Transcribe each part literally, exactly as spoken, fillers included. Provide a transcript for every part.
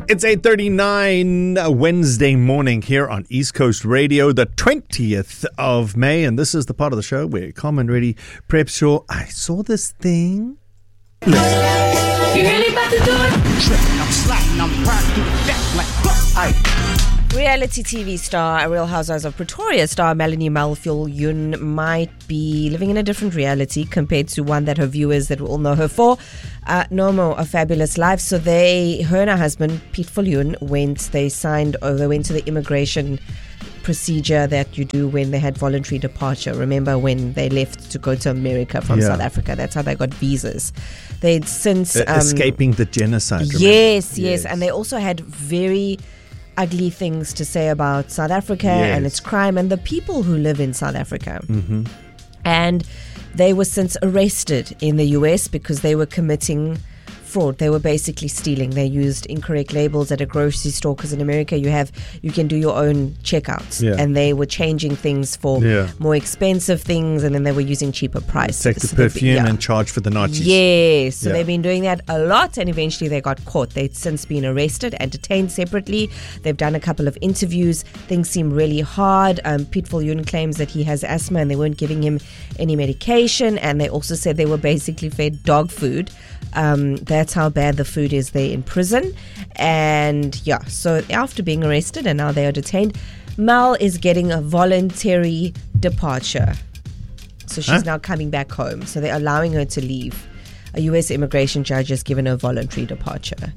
It's eight thirty-nine Wednesday morning here on East Coast Radio, the twentieth of May, and this is the part of the show where Carmen Reddy preps your I saw this thing. Listen. You really about to do it? I'm sliding, I'm riding through the deck like I. Reality T V star, Real Housewives of Pretoria star Melanie Malfeul-Yoon might be living in a different reality compared to one that her viewers that all know her for. Uh, no more A Fabulous Life. So they, her and her husband, Pete Viljoen, went, they signed, or they went to the immigration procedure that you do when they had voluntary departure. Remember when they left to go to America from yeah. South Africa? That's how they got visas. They'd since... Um, Escaping the genocide. Yes, yes, yes. And they also had very ugly things to say about South Africa yes. and its crime and the people who live in South Africa. Mm-hmm. And they were since arrested in the U S because they were committing fraud. They were basically stealing. They used incorrect labels at a grocery store because in America you have you can do your own checkouts, yeah. and they were changing things for yeah. more expensive things, and then they were using cheaper prices. Take the so perfume yeah. and charge for the Nazis. Yes, so yeah. they've been doing that a lot, and eventually they got caught. They've since been arrested and detained separately. They've done a couple of interviews. Things seem really hard. Um, Pete Viljoen claims that he has asthma and they weren't giving him any medication, and they also said they were basically fed dog food. Um, that's how bad the food is there in prison. And yeah, so after being arrested and now they are detained, Mal is getting a voluntary departure. So she's huh? now coming back home. So they're allowing her to leave. A U S immigration judge has given her voluntary departure.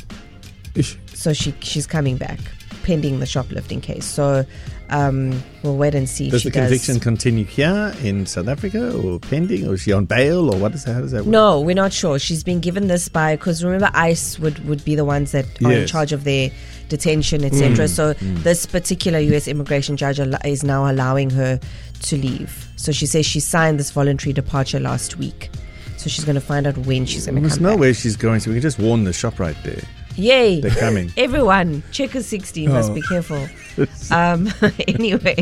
Ish. So she she's coming back, pending the shoplifting case. So um, we'll wait and see. Does if she the conviction does. continue here in South Africa or pending, or is she on bail, or what is that? How does that work? No, we're not sure. She's been given this by, because remember ICE would, would be the ones that are yes. in charge of their detention, et cetera. Mm, so mm. this particular U S immigration judge is now allowing her to leave. So she says she signed this voluntary departure last week. So she's going to find out when she's going to come back. We must know where she's going, so we can just warn the shop right there. Yay. They're coming. Everyone, checker sixteen, oh. must be careful. Um, anyway,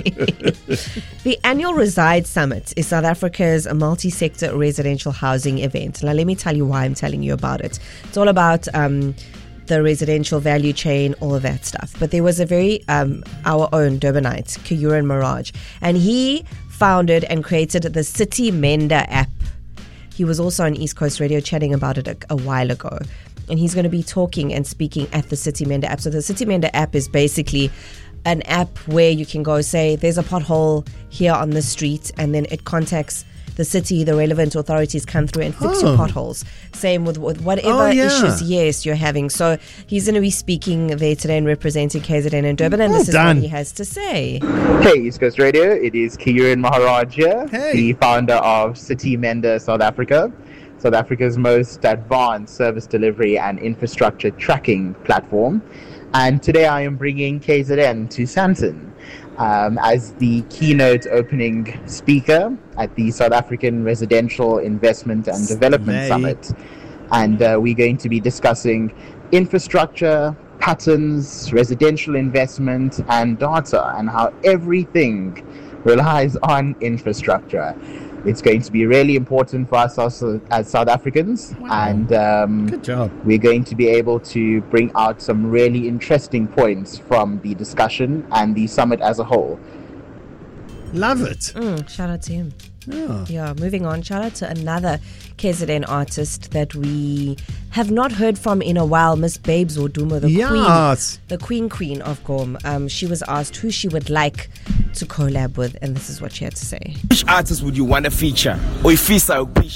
the annual Reside Summit is South Africa's multi-sector residential housing event. Now, let me tell you why I'm telling you about it. It's all about um, the residential value chain, all of that stuff. But there was a very, um, our own Durbanite, Keyuran Maraj, and he founded and created the City Mender app. He was also on East Coast Radio chatting about it a, a while ago. And he's going to be talking and speaking at the City Mender app. So the City Mender app is basically an app where you can go say, there's a pothole here on the street, and then it contacts the city, the relevant authorities come through and fix oh. your potholes. Same with, with whatever oh, yeah. issues, yes, you're having. So he's going to be speaking there today and representing K Z N and Durban, and well this done. is what he has to say. Hey, East Coast Radio. It is Keyuran Maharaj here, hey. the founder of City Mender South Africa. South Africa's most advanced service delivery and infrastructure tracking platform. And today I am bringing K Z N to Sandton um, as the keynote opening speaker at the South African Residential Investment and Development May. Summit. And uh, we're going to be discussing infrastructure, patterns, residential investment, and data, and how everything relies on infrastructure. It's going to be really important for us also as South Africans. Wow. And um, good job. We're going to be able to bring out some really interesting points from the discussion and the summit as a whole. Love it. Mm, shout out to him. Yeah. Yeah, moving on. Shout out to another K Z N artist that we have not heard from in a while, Miss Babes Wodumo, the yes. queen, the queen queen of Gqom. Um, she was asked who she would like to collab with, and this is what she had to say. Which artist would you want to feature? Or if you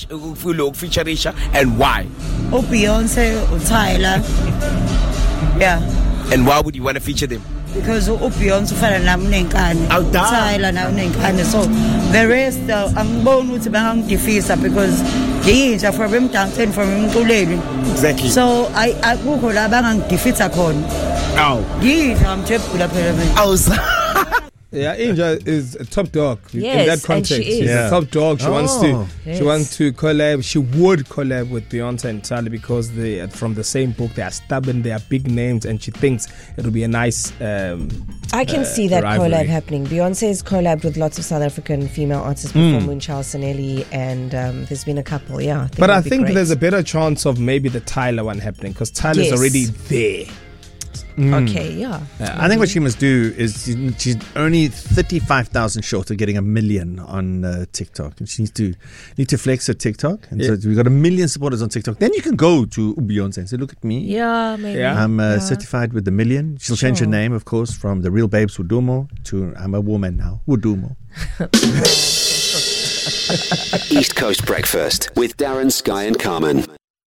feature, and why? Oh, Beyonce or Tyler. Yeah. And why would you want to feature them? Because Beyonce ufana nami unenkani, Tyler nawe unenkani, so the rest angiboni ukuthi bangangidefisa because yinja from emdanceni from emculeni. Exactly. So I akukho la bangangidefisa khona. Oh. Yinja ngijebula phela mina. Oh. Yeah, Inja is a top dog yes, in that context. And she is. She's Yeah. a top dog. She Oh, wants to. yes. She wants to collab. She would collab with Beyonce and Tyler because they are from the same book. They are stubborn. They are big names, and she thinks it will be a nice. Um, I can uh, see that rivalry. collab happening. Beyonce's collabed with lots of South African female artists before, Moon Charles Sanelli, and um, there's been a couple. Yeah, I think But it I would be think great. there's a better chance of maybe the Tyler one happening because Tyler's Yes. already there. Mm. Okay, yeah. yeah. I think what she must do is she's only thirty-five thousand short of getting a million on uh, TikTok. And she needs to need to flex her TikTok. And yeah. so we've got a million supporters on TikTok. Then you can go to Beyonce and say, look at me. Yeah, maybe. Yeah. I'm uh, yeah. certified with the million. She'll sure. change her name, of course, from The Real Babes Wudumo to I'm a woman now, Wudumo. East Coast Breakfast with Darren, Sky and Carmen.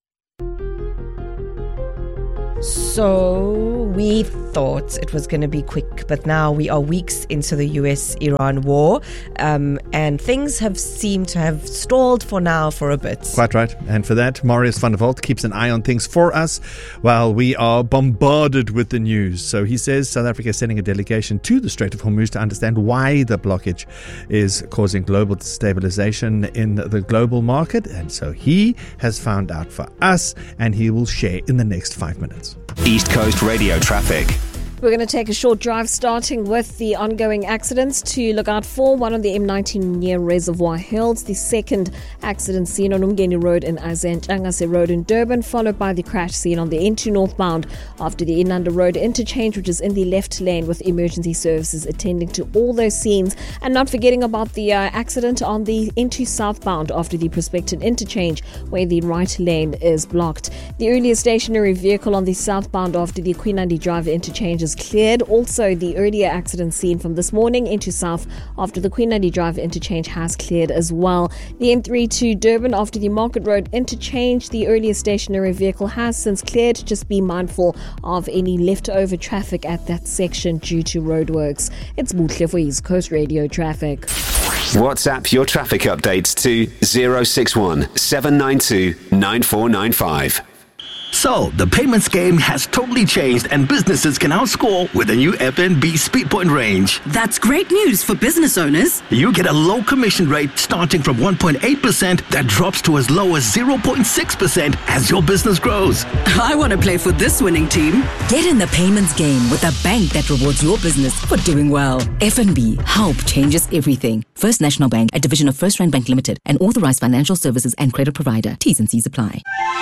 So we thought it was going to be quick, but now we are weeks into the U S Iran war, um, and things have seemed to have stalled for now for a bit. Quite right. And for that, Marius van der Walt keeps an eye on things for us while we are bombarded with the news. So he says South Africa is sending a delegation to the Strait of Hormuz to understand why the blockage is causing global destabilization in the global market. And so he has found out for us, and he will share in the next five minutes. East Coast Radio traffic. We're going to take a short drive starting with the ongoing accidents to look out for. One on the M nineteen near Reservoir Hills. The second accident seen on Umgeni Road in Azantangase Road in Durban, followed by the crash scene on the N two northbound after the Inanda Road interchange, which is in the left lane, with emergency services attending to all those scenes. And not forgetting about the uh, accident on the N two southbound after the Prospecton interchange, where the right lane is blocked. The earlier stationary vehicle on the southbound after the Queen Andy Drive interchange is cleared. Also, the earlier accident scene from this morning into south after the Queen Andy Drive interchange has cleared as well. The M three to Durban after the Market Road interchange, the earlier stationary vehicle has since cleared. Just be mindful of any leftover traffic at that section due to roadworks. It's Butle for East Coast Radio traffic. WhatsApp your traffic updates to zero six one seven nine two nine four nine five. So, the payments game has totally changed and businesses can now score with the new F N B Speedpoint range. That's great news for business owners. You get a low commission rate starting from one point eight percent that drops to as low as zero point six percent as your business grows. I want to play for this winning team. Get in the payments game with a bank that rewards your business for doing well. F N B, help changes everything. First National Bank, a division of First Rand Bank Limited, an authorized financial services and credit provider. T's and C's apply.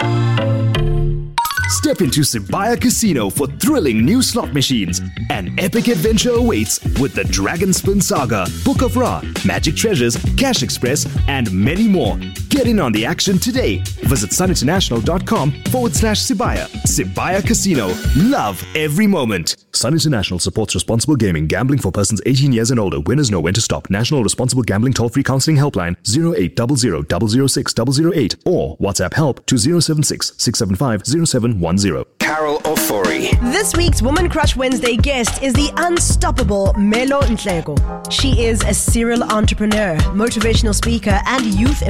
Step into Sibaya Casino for thrilling new slot machines. An epic adventure awaits with the Dragon Spin Saga, Book of Ra, Magic Treasures, Cash Express, and many more. Get in on the action today. Visit suninternational.com forward slash Sibaya. Sibaya Casino. Love every moment. Sun International supports responsible gaming. Gambling for persons eighteen years and older. Winners know when to stop. National Responsible Gambling Toll-Free Counseling Helpline zero eight zero zero zero zero six zero zero eight or WhatsApp help to zero seven six six seven five zero seven one zero. Carol Ofori. This week's Woman Crush Wednesday guest is the unstoppable Melo Ntlego. She is a serial entrepreneur, motivational speaker, and youth